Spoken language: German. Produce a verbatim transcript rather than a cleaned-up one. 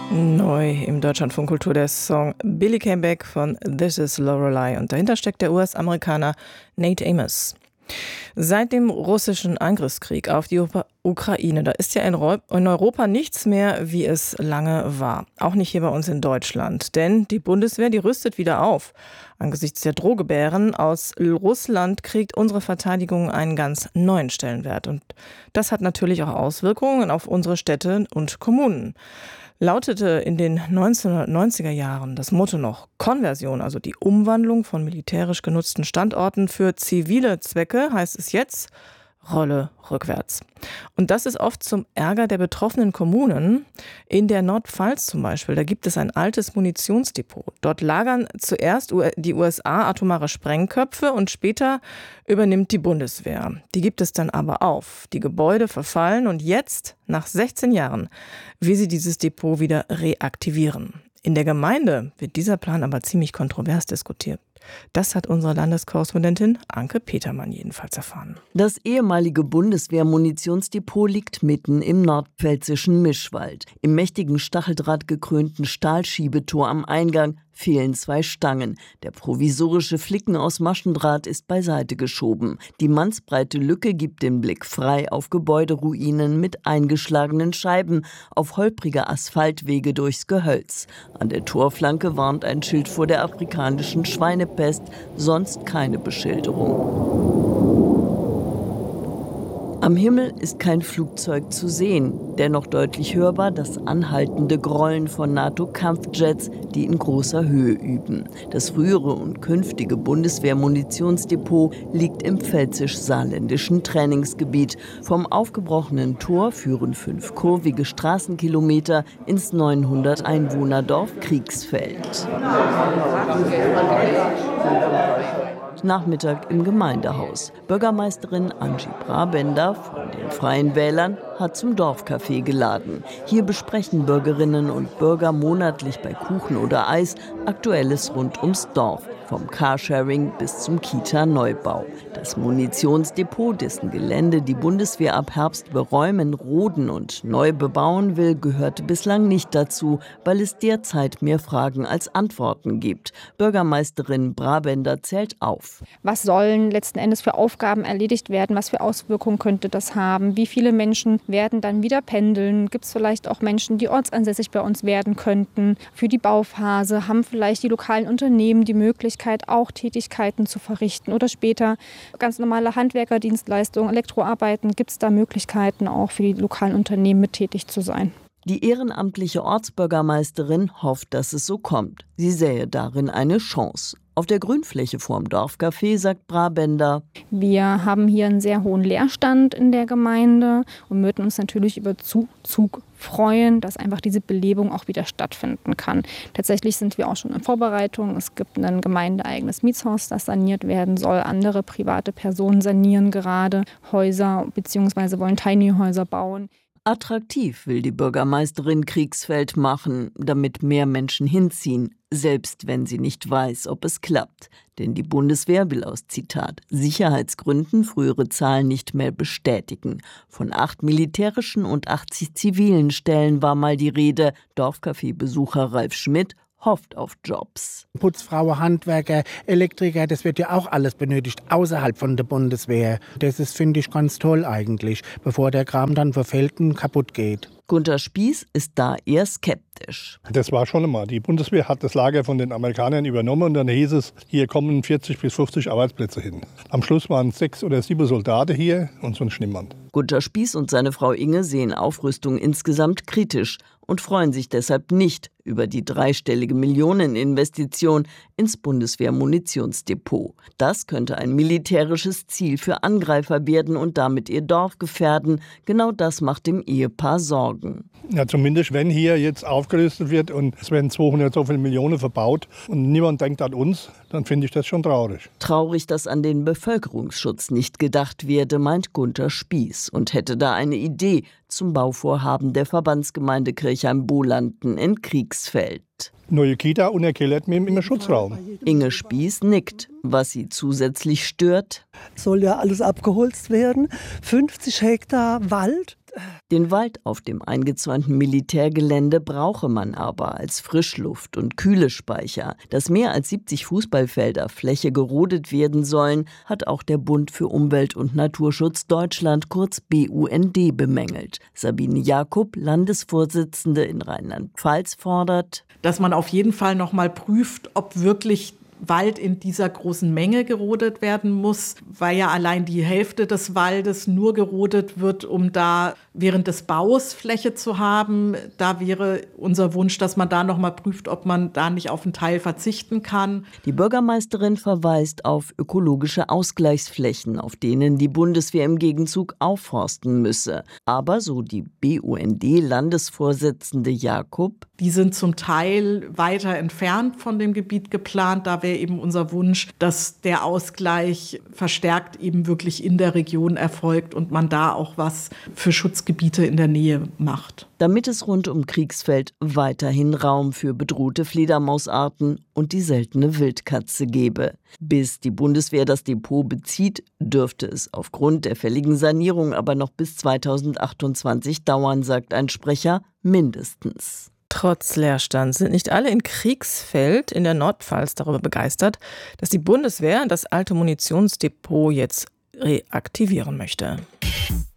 Neu im Deutschlandfunk Kultur der Song Billy Came Back von This Is Lorelei und dahinter steckt der U S-Amerikaner Nate Amos. Seit dem russischen Angriffskrieg auf die Ukraine, da ist ja in Europa nichts mehr, wie es lange war. Auch nicht hier bei uns in Deutschland. Denn die Bundeswehr, die rüstet wieder auf. Angesichts der Drohgebären aus Russland kriegt unsere Verteidigung einen ganz neuen Stellenwert. Und das hat natürlich auch Auswirkungen auf unsere Städte und Kommunen. Lautete in den neunzehnhundertneunziger Jahren das Motto noch Konversion, also die Umwandlung von militärisch genutzten Standorten für zivile Zwecke, heißt es jetzt Rolle rückwärts. Und das ist oft zum Ärger der betroffenen Kommunen. In der Nordpfalz zum Beispiel, da gibt es ein altes Munitionsdepot. Dort lagern zuerst die U S A atomare Sprengköpfe und später übernimmt die Bundeswehr. Die gibt es dann aber auf. Die Gebäude verfallen und jetzt, nach sechzehn Jahren, will sie dieses Depot wieder reaktivieren. In der Gemeinde wird dieser Plan aber ziemlich kontrovers diskutiert. Das hat unsere Landeskorrespondentin Anke Petermann jedenfalls erfahren. Das ehemalige Bundeswehr-Munitionsdepot liegt mitten im nordpfälzischen Mischwald. Im mächtigen stacheldrahtgekrönten Stahlschiebetor am Eingang fehlen zwei Stangen. Der provisorische Flicken aus Maschendraht ist beiseite geschoben. Die mannsbreite Lücke gibt den Blick frei auf Gebäuderuinen mit eingeschlagenen Scheiben, auf holprige Asphaltwege durchs Gehölz. An der Torflanke warnt ein Schild vor der afrikanischen Schweinepest, sonst keine Beschilderung. Am Himmel ist kein Flugzeug zu sehen, dennoch deutlich hörbar das anhaltende Grollen von NATO-Kampfjets, die in großer Höhe üben. Das frühere und künftige Bundeswehr-Munitionsdepot liegt im pfälzisch-saarländischen Trainingsgebiet. Vom aufgebrochenen Tor führen fünf kurvige Straßenkilometer ins neunhundert Einwohnerdorf Kriegsfeld. Nachmittag im Gemeindehaus. Bürgermeisterin Angie Brabender von den Freien Wählern hat zum Dorfcafé geladen. Hier besprechen Bürgerinnen und Bürger monatlich bei Kuchen oder Eis Aktuelles rund ums Dorf, vom Carsharing bis zum Kita-Neubau. Das Munitionsdepot, dessen Gelände die Bundeswehr ab Herbst beräumen, roden und neu bebauen will, gehörte bislang nicht dazu, weil es derzeit mehr Fragen als Antworten gibt. Bürgermeisterin Brabender zählt auf. Was sollen letzten Endes für Aufgaben erledigt werden? Was für Auswirkungen könnte das haben? Wie viele Menschen werden dann wieder pendeln? Gibt es vielleicht auch Menschen, die ortsansässig bei uns werden könnten? Für die Bauphase haben vielleicht die lokalen Unternehmen die Möglichkeit, auch Tätigkeiten zu verrichten oder später ganz normale Handwerkerdienstleistungen, Elektroarbeiten. Gibt es da Möglichkeiten, auch für die lokalen Unternehmen mit tätig zu sein? Die ehrenamtliche Ortsbürgermeisterin hofft, dass es so kommt. Sie sähe darin eine Chance. Auf der Grünfläche vorm Dorfcafé sagt Brabender: Wir haben hier einen sehr hohen Leerstand in der Gemeinde und würden uns natürlich über Zuzug freuen, dass einfach diese Belebung auch wieder stattfinden kann. Tatsächlich sind wir auch schon in Vorbereitung. Es gibt ein gemeindeeigenes Mietshaus, das saniert werden soll. Andere private Personen sanieren gerade Häuser bzw. wollen Tiny-Häuser bauen. Attraktiv will die Bürgermeisterin Kriegsfeld machen, damit mehr Menschen hinziehen, selbst wenn sie nicht weiß, ob es klappt. Denn die Bundeswehr will aus, Zitat, Sicherheitsgründen frühere Zahlen nicht mehr bestätigen. Von acht militärischen und achtzig zivilen Stellen war mal die Rede. Dorfcafé-Besucher Ralf Schmidt hofft auf Jobs. Putzfrau, Handwerker, Elektriker, das wird ja auch alles benötigt außerhalb von der Bundeswehr. Das ist, finde ich, ganz toll eigentlich, bevor der Kram dann verfällt und kaputt geht. Gunter Spieß ist da eher skeptisch. Das war schon immer. Die Bundeswehr hat das Lager von den Amerikanern übernommen und dann hieß es, hier kommen vierzig bis fünfzig Arbeitsplätze hin. Am Schluss waren sechs oder sieben Soldaten hier und sonst niemand. Gunter Spieß und seine Frau Inge sehen Aufrüstung insgesamt kritisch und freuen sich deshalb nicht über die dreistellige Millioneninvestition ins Bundeswehr-Munitionsdepot. Das könnte ein militärisches Ziel für Angreifer werden und damit ihr Dorf gefährden. Genau das macht dem Ehepaar Sorgen. Ja, zumindest wenn hier jetzt aufgerüstet wird und es werden zweihundert so viele Millionen verbaut und niemand denkt an uns, dann finde ich das schon traurig. Traurig, dass an den Bevölkerungsschutz nicht gedacht werde, meint Gunter Spieß und hätte da eine Idee zum Bauvorhaben der Verbandsgemeinde Kirchheim-Bolanden in Kriegsfeld. Neue Kita und er kellert mir im Schutzraum. Inge Spieß nickt. Was sie zusätzlich stört: Soll ja alles abgeholzt werden. fünfzig Hektar Wald, Den Wald auf dem eingezäunten Militärgelände brauche man aber als Frischluft- und Kühlespeicher. Dass mehr als siebzig Fußballfelder Fläche gerodet werden sollen, hat auch der Bund für Umwelt und Naturschutz Deutschland, kurz B U N D, bemängelt. Sabine Jakob, Landesvorsitzende in Rheinland-Pfalz, fordert, dass man auf jeden Fall noch mal prüft, ob wirklich Wald in dieser großen Menge gerodet werden muss, weil ja allein die Hälfte des Waldes nur gerodet wird, um da während des Baus Fläche zu haben. Da wäre unser Wunsch, dass man da noch mal prüft, ob man da nicht auf einen Teil verzichten kann. Die Bürgermeisterin verweist auf ökologische Ausgleichsflächen, auf denen die Bundeswehr im Gegenzug aufforsten müsse. Aber, so die B U N D-Landesvorsitzende Jakob, die sind zum Teil weiter entfernt von dem Gebiet geplant. Da wäre eben unser Wunsch, dass der Ausgleich verstärkt eben wirklich in der Region erfolgt und man da auch was für Schutzgebiete in der Nähe macht. Damit es rund um Kriegsfeld weiterhin Raum für bedrohte Fledermausarten und die seltene Wildkatze gebe. Bis die Bundeswehr das Depot bezieht, dürfte es aufgrund der fälligen Sanierung aber noch bis zweitausendachtundzwanzig dauern, sagt ein Sprecher, mindestens. Trotz Leerstand sind nicht alle in Kriegsfeld in der Nordpfalz darüber begeistert, dass die Bundeswehr das alte Munitionsdepot jetzt reaktivieren möchte.